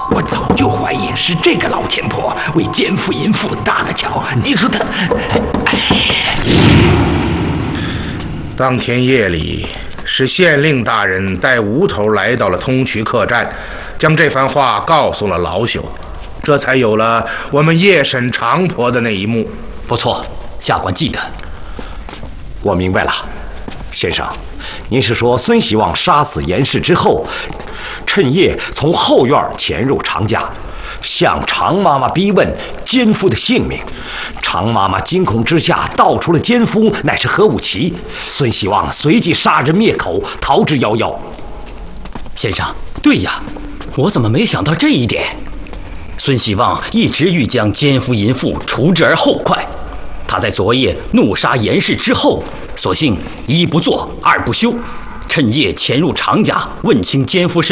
我早就怀疑是这个老钱婆为奸夫淫妇搭的桥。你说她…… 当天夜里，是县令大人带无头来到了通衢客栈，将这番话告诉了老朽，这才有了我们夜审长婆的那一幕。 不错，下官记得。我明白了，先生，您是说孙希望杀死严氏之后，趁夜从后院潜入常家，向常妈妈逼问奸夫的姓名。常妈妈惊恐之下道出了奸夫乃是何武奇，孙希望随即杀人灭口，逃之夭夭。 先生，对呀，我怎么没想到这一点？孙希望一直欲将奸夫淫妇除之而后快。他在昨夜怒杀严氏之后，索性一不做二不休，趁夜潜入常家，问清奸夫身